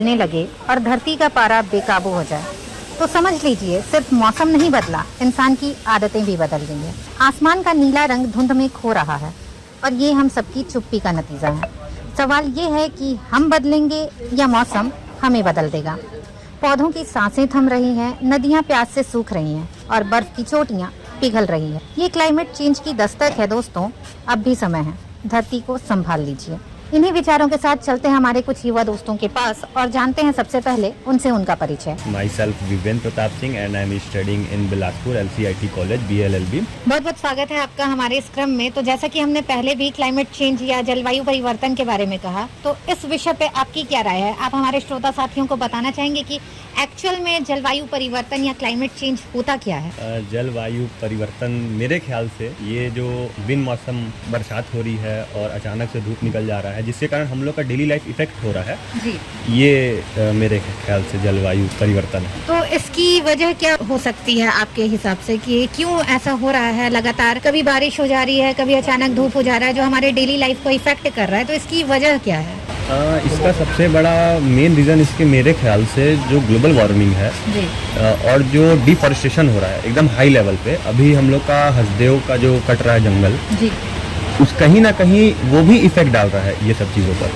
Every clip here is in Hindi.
ने लगे और धरती का पारा बेकाबू हो जाए तो समझ लीजिए सिर्फ मौसम नहीं बदला, इंसान की आदतें भी बदल गई हैं। आसमान का नीला रंग धुंध में खो रहा है और ये हम सबकी चुप्पी का नतीजा है। सवाल ये है कि हम बदलेंगे या मौसम हमें बदल देगा। पौधों की सांसें थम रही हैं, नदियां प्यास से सूख रही हैं और बर्फ की चोटियां पिघल रही है। ये क्लाइमेट चेंज की दस्तक है दोस्तों, अब भी समय है, धरती को संभाल लीजिए। इन्हीं विचारों के साथ चलते हैं हमारे कुछ युवा दोस्तों के पास और जानते हैं सबसे पहले उनसे उनका परिचय। My self Devendra Pratap Singh and I am studying in Bilaspur LCIT college BLLB। बहुत बहुत स्वागत है आपका हमारे इस क्रम में। तो जैसा कि हमने पहले भी क्लाइमेट चेंज या जलवायु परिवर्तन के बारे में कहा, तो इस विषय पे आपकी क्या राय है? आप हमारे श्रोता साथियों को बताना चाहेंगे कि एक्चुअल में जलवायु परिवर्तन या क्लाइमेट चेंज होता क्या है? जलवायु परिवर्तन मेरे ख्याल से ये जो बिन मौसम बरसात हो रही है और अचानक से धूप निकल जा रहा है, जिसके कारण हम लोग का डेली लाइफ इफेक्ट हो रहा है जी। ये मेरे ख्याल से जलवायु परिवर्तन है। तो इसकी वजह क्या हो सकती है आपके हिसाब से कि क्यों ऐसा हो रहा है? लगातार कभी बारिश हो जा रही है, कभी अचानक धूप हो जा रहा है, जो हमारे डेली लाइफ को इफेक्ट कर रहा है, तो इसकी वजह क्या है? इसका सबसे बड़ा मेन रीज़न इसके मेरे ख्याल से जो ग्लोबल वार्मिंग है जी। और जो डिफॉरेस्टेशन हो रहा है एकदम हाई लेवल पे। अभी हम लोग का हसदेव का जो कट रहा है जंगल जी, उस कहीं ना कहीं वो भी इफेक्ट डाल रहा है ये सब चीज़ों पर।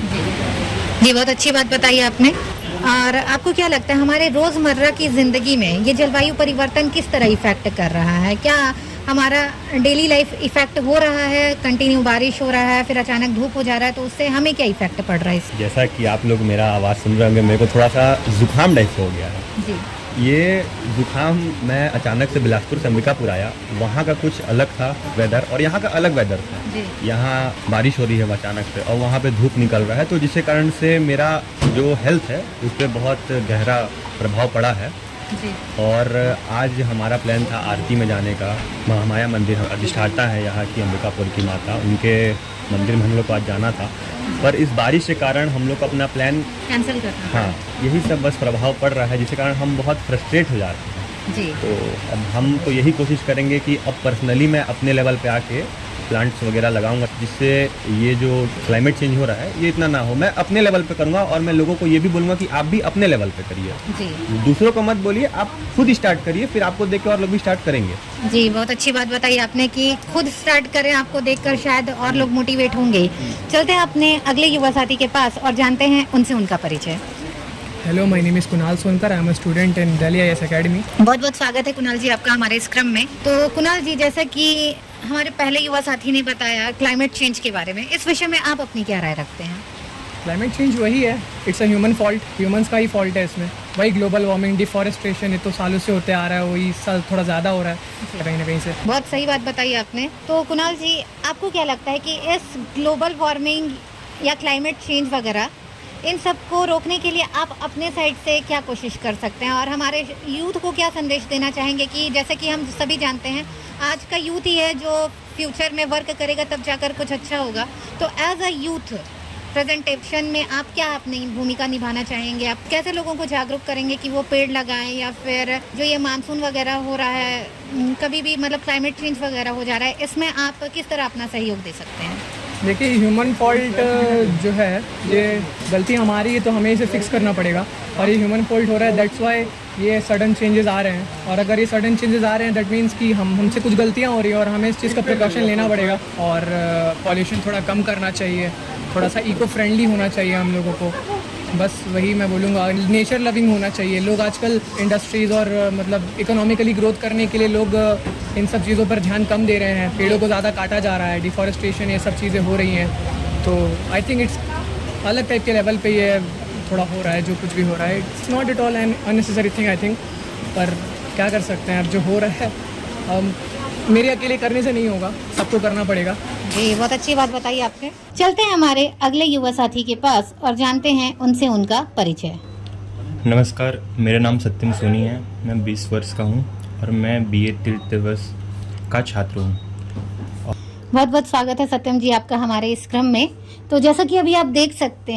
जी बहुत अच्छी बात बताई आपने। और आपको क्या लगता है हमारे रोजमर्रा की जिंदगी में ये जलवायु परिवर्तन किस तरह इफेक्ट कर रहा है? क्या हमारा डेली लाइफ इफेक्ट हो रहा है? कंटिन्यू बारिश हो रहा है, फिर अचानक धूप हो जा रहा है, तो उससे हमें क्या इफेक्ट पड़ रहा है? जैसा कि आप लोग मेरा आवाज़ सुन रहे होंगे, मेरे को थोड़ा सा जुकाम टाइप हो गया है। जी। ये जुकाम, मैं अचानक से बिलासपुर से अंबिकापुर आया, वहाँ का कुछ अलग था वेदर और यहाँ का अलग वेदर था। जी। यहाँ बारिश हो रही है अचानक से और वहाँ पे धूप निकल रहा है, तो जिसके कारण से मेरा जो हेल्थ है उस पर बहुत गहरा प्रभाव पड़ा है। जी। और आज हमारा प्लान था आरती में जाने का। महामाया मंदिर अधिष्ठाता है यहाँ की अंबिकापुर की माता, उनके मंदिर में हम लोग को आज जाना था, पर इस बारिश के कारण हम लोग को अपना प्लान कैंसिल करना। हाँ, यही सब बस प्रभाव पड़ रहा है, जिसके कारण हम बहुत फ्रस्ट्रेट हो जा रहे हैं। जी। तो अब हम तो यही कोशिश करेंगे कि अब पर्सनली मैं अपने लेवल पे आके प्लांट्स वगैरह लगाऊंगा, जिससे ये जो क्लाइमेट चेंज हो रहा है ये इतना ना हो। मैं अपने लेवल पे करूंगा और मैं लोगों को ये भी बोलूँगा कि आप भी अपने लेवल पे करिए। जी। दूसरों को मत बोलिए, आप खुद स्टार्ट करिए, फिर आपको देख के और लोग भी स्टार्ट करेंगे। जी बहुत अच्छी बात बताई आपने कि खुद स्टार्ट करें, आपको देखकर शायद और लोग मोटिवेट होंगे। चलते हैं अपने अगले युवा साथी के पास और जानते हैं उनसे उनका परिचय। Hello, my name is Kunal Sonkar, I am a student in Delhi IAS academy. बहुत बहुत स्वागत है कुणाल जी आपका हमारे इस क्रम में। तो कुणाल जी, जैसा कि हमारे पहले युवा साथी ने बताया क्लाइमेट चेंज के बारे में, इस विषय में आप अपनी क्या राय रखते हैं? क्लाइमेट चेंज वही है, it's a human fault, humans का ही फॉल्ट है इसमें। वही ग्लोबल वार्मिंग, डिफॉरेस्टेशन, ये तो सालों से होते आ रहा है, वही साल थोड़ा ज़्यादा हो रहा है कहीं ना कहीं से। बहुत सही बात बताई आपने। तो कुणाल जी, आपको क्या लगता है कि इस ग्लोबल वार्मिंग या क्लाइमेट चेंज वगैरह इन सब को रोकने के लिए आप अपने साइड से क्या कोशिश कर सकते हैं और हमारे यूथ को क्या संदेश देना चाहेंगे? कि जैसे कि हम सभी जानते हैं आज का यूथ ही है जो फ्यूचर में वर्क करेगा, तब जाकर कुछ अच्छा होगा। तो एज अ यूथ प्रेजेंटेशन में आप क्या अपनी भूमिका निभाना चाहेंगे? आप कैसे लोगों को जागरूक करेंगे कि वो पेड़ लगाएं, या फिर जो ये मानसून वगैरह हो रहा है, कभी भी मतलब क्लाइमेट चेंज वगैरह हो जा रहा है, इसमें आप किस तरह अपना सहयोग दे सकते हैं? देखिए, ह्यूमन फॉल्ट जो है, ये गलती हमारी है, तो हमें इसे फिक्स करना पड़ेगा। और ये ह्यूमन फॉल्ट हो रहा है, दैट्स वाई ये सडन चेंजेस आ रहे हैं। और अगर ये सडन चेंजेस आ रहे हैं, दैट मीन्स कि हमसे कुछ गलतियाँ हो रही हैं और हमें इस चीज़ का प्रिकॉशन लेना पड़ेगा। और पॉल्यूशन थोड़ा कम करना चाहिए, थोड़ा सा इको फ्रेंडली होना चाहिए हम लोगों को। बस वही मैं बोलूँगा, नेचर लविंग होना चाहिए। लोग आजकल इंडस्ट्रीज़ और मतलब इकोनॉमिकली ग्रोथ करने के लिए लोग इन सब चीज़ों पर ध्यान कम दे रहे हैं, पेड़ों को ज़्यादा काटा जा रहा है, डिफॉरेस्टेशन, ये सब चीज़ें हो रही हैं। तो आई थिंक इट्स अलग टाइप के लेवल पे ये थोड़ा हो रहा है, जो कुछ भी हो रहा है। It's not at all an unnecessary thing I think, पर क्या कर सकते हैं, अब जो हो रहा है मेरे अकेले करने से नहीं होगा, सबको करना पड़ेगा। जी बहुत अच्छी बात बताई आपने। चलते हैं हमारे अगले युवा साथी के पास और जानते हैं उनसे उनका परिचय। नमस्कार, मेरा नाम सत्यम सोनी है, मैं 20 वर्ष का हूँ और मैं BA तीर्थ दिवस का छात्र हूँ। बहुत बहुत स्वागत है सत्यम जी आपका हमारे इस क्रम में। तो जैसा कि अभी आप देख सकते हैं,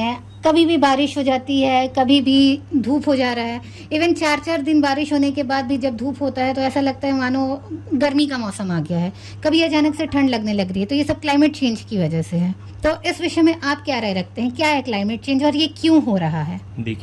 कभी भी बारिश हो जाती है, कभी भी धूप हो जा रहा है। इवन 4-4 दिन बारिश होने के बाद भी जब धूप होता है तो ऐसा लगता है मानो गर्मी का मौसम आ गया है। कभी अचानक से ठंड लगने लग रही है, तो ये सब क्लाइमेट चेंज की वजह से है। तो इस विषय में आप क्या राय रखते हैं, क्या है क्लाइमेट चेंज और ये क्यों हो रहा है? देखिए